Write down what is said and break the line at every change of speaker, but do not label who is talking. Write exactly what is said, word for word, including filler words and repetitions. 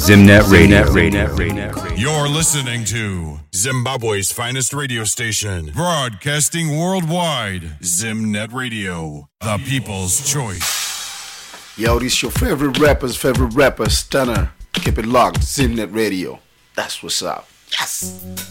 Zimnet Radio. Zimnet Radio.
You're listening to Zimbabwe's finest radio station, broadcasting worldwide. Zimnet Radio, the people's choice.
Yo, this your favorite rapper's favorite rapper, Stunner. Keep it locked, Zimnet Radio. That's what's up. Yes!